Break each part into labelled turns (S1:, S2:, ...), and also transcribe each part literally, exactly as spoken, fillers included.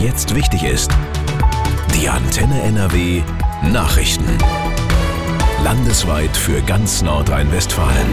S1: jetzt wichtig ist. Die Antenne N R W Nachrichten. Landesweit für ganz Nordrhein-Westfalen.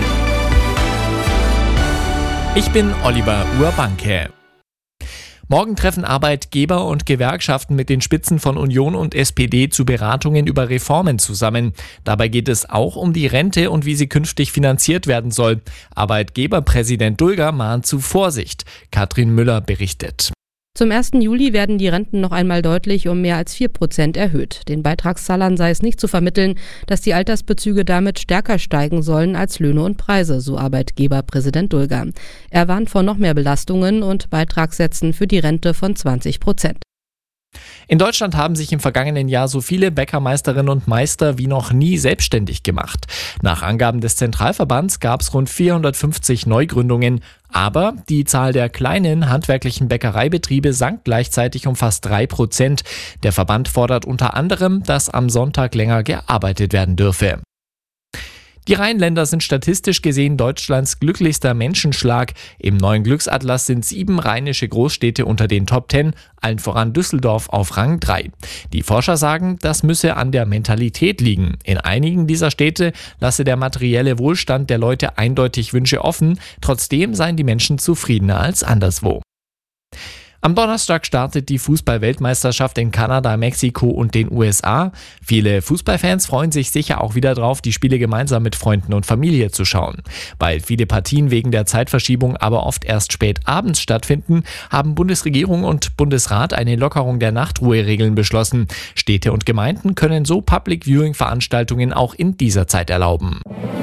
S2: Ich bin Oliver Urbanke. Morgen treffen Arbeitgeber und Gewerkschaften mit den Spitzen von Union und S P D zu Beratungen über Reformen zusammen. Dabei geht es auch um die Rente und wie sie künftig finanziert werden soll. Arbeitgeberpräsident Dulger mahnt zu Vorsicht. Katrin Müller berichtet.
S3: Zum ersten Juli werden die Renten noch einmal deutlich um mehr als vier Prozent erhöht. Den Beitragszahlern sei es nicht zu vermitteln, dass die Altersbezüge damit stärker steigen sollen als Löhne und Preise, so Arbeitgeberpräsident Dulger. Er warnt vor noch mehr Belastungen und Beitragssätzen für die Rente von zwanzig Prozent.
S2: In Deutschland haben sich im vergangenen Jahr so viele Bäckermeisterinnen und Meister wie noch nie selbstständig gemacht. Nach Angaben des Zentralverbands gab es rund vierhundertfünfzig Neugründungen, aber die Zahl der kleinen handwerklichen Bäckereibetriebe sank gleichzeitig um fast drei Prozent. Der Verband fordert unter anderem, dass am Sonntag länger gearbeitet werden dürfe. Die Rheinländer sind statistisch gesehen Deutschlands glücklichster Menschenschlag. Im neuen Glücksatlas sind sieben rheinische Großstädte unter den Top Ten, allen voran Düsseldorf auf Rang drei. Die Forscher sagen, das müsse an der Mentalität liegen. In einigen dieser Städte lasse der materielle Wohlstand der Leute eindeutig Wünsche offen. Trotzdem seien die Menschen zufriedener als anderswo. Am Donnerstag startet die Fußball-Weltmeisterschaft in Kanada, Mexiko und den U S A. Viele Fußballfans freuen sich sicher auch wieder drauf, die Spiele gemeinsam mit Freunden und Familie zu schauen. Weil viele Partien wegen der Zeitverschiebung aber oft erst spät abends stattfinden, haben Bundesregierung und Bundesrat eine Lockerung der Nachtruheregeln beschlossen. Städte und Gemeinden können so Public-Viewing-Veranstaltungen auch in dieser Zeit erlauben.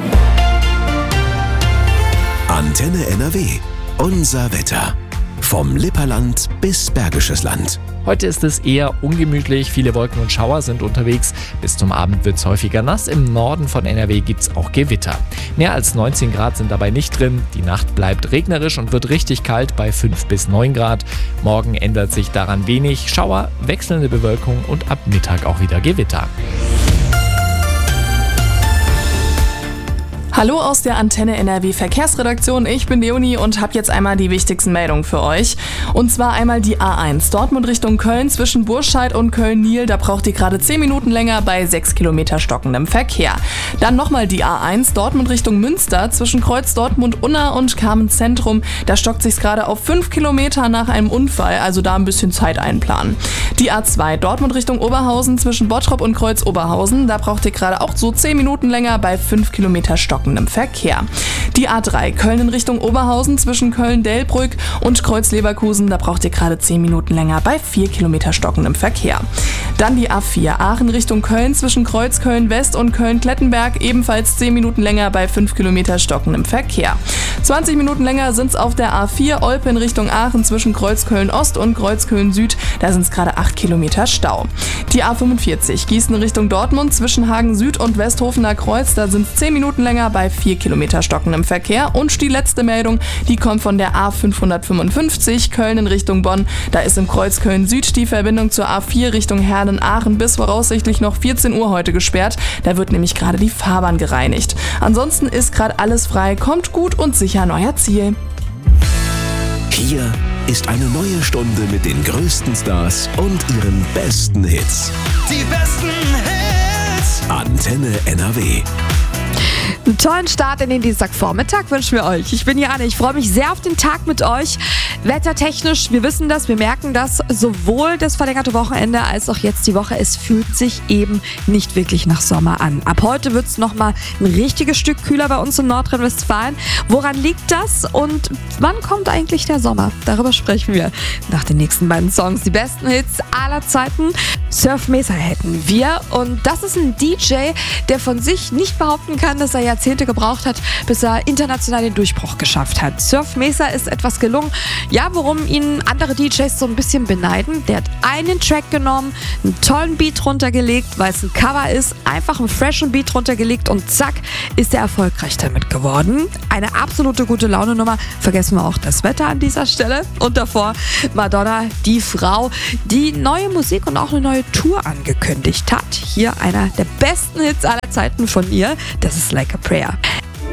S1: Antenne N R W. Unser Wetter. Vom Lipperland bis Bergisches Land.
S2: Heute ist es eher ungemütlich, viele Wolken und Schauer sind unterwegs. Bis zum Abend wird es häufiger nass. Im Norden von N R W gibt es auch Gewitter. Mehr als neunzehn Grad sind dabei nicht drin. Die Nacht bleibt regnerisch und wird richtig kalt bei fünf bis neun Grad. Morgen ändert sich daran wenig. Schauer, wechselnde Bewölkung und ab Mittag auch wieder Gewitter.
S4: Hallo aus der Antenne N R W Verkehrsredaktion, ich bin Leonie und habe jetzt einmal die wichtigsten Meldungen für euch. Und zwar einmal die A eins, Dortmund Richtung Köln zwischen Burscheid und Köln-Niel, da braucht ihr gerade zehn Minuten länger bei sechs Kilometer stockendem Verkehr. Dann nochmal die A eins, Dortmund Richtung Münster zwischen Kreuz Dortmund-Unna und Carmen-Zentrum, da stockt sich's gerade auf fünf Kilometer nach einem Unfall, also da ein bisschen Zeit einplanen. Die A zwei, Dortmund Richtung Oberhausen zwischen Bottrop und Kreuz Oberhausen, da braucht ihr gerade auch so zehn Minuten länger bei fünf Kilometer stockendem im Verkehr. Die A drei, Köln in Richtung Oberhausen zwischen Köln-Delbrück und Kreuz-Leverkusen, da braucht ihr gerade zehn Minuten länger bei vier Kilometer stockendem Verkehr. Dann die A vier, Aachen Richtung Köln zwischen Kreuz Köln-West und Köln-Klettenberg, ebenfalls zehn Minuten länger bei fünf Kilometer stockendem Verkehr. zwanzig Minuten länger sind es auf der A vier, Olpe in Richtung Aachen zwischen Kreuz Köln-Ost und Kreuz Köln-Süd, da sind es gerade acht Kilometer Stau. Die A fünfundvierzig, Gießen in Richtung Dortmund zwischen Hagen Süd und Westhofener Kreuz, da sind es zehn Minuten länger bei vier Kilometer stockendem Verkehr. Und die letzte Meldung, die kommt von der A fünfhundertfünfundfünfzig, Köln in Richtung Bonn. Da ist im Kreuz Köln-Süd die Verbindung zur A vier Richtung Herden-Aachen bis voraussichtlich noch vierzehn Uhr heute gesperrt. Da wird nämlich gerade die Fahrbahn gereinigt. Ansonsten ist gerade alles frei, kommt gut und sicher an euer Ziel.
S1: Hier ist eine neue Stunde mit den größten Stars und ihren besten Hits.
S5: Die besten Hits.
S1: Antenne N R W.
S6: Einen tollen Start in den Dienstagvormittag wünschen wir euch. Ich bin Jana, ich freue mich sehr auf den Tag mit euch. Wettertechnisch, wir wissen das, wir merken das, sowohl das verlängerte Wochenende als auch jetzt die Woche. Es fühlt sich eben nicht wirklich nach Sommer an. Ab heute wird es nochmal ein richtiges Stück kühler bei uns in Nordrhein-Westfalen. Woran liegt das und wann kommt eigentlich der Sommer? Darüber sprechen wir nach den nächsten beiden Songs. Die besten Hits aller Zeiten. Surf Mesa hätten wir und das ist ein D J, der von sich nicht behaupten kann, dass er Jahrzehnte gebraucht hat, bis er international den Durchbruch geschafft hat. Surf Mesa ist etwas gelungen, ja, worum ihn andere D Js so ein bisschen beneiden. Der hat einen Track genommen, einen tollen Beat runtergelegt, weil es ein Cover ist, einfach einen freshen Beat runtergelegt und zack, ist er erfolgreich damit geworden. Eine absolute gute Laune-Nummer. Vergessen wir auch das Wetter an dieser Stelle. Und davor Madonna, die Frau, die neue Musik und auch eine neue Tour angekündigt hat. Hier einer der besten Hits aller Zeiten von ihr. Das ist Like a Prayer.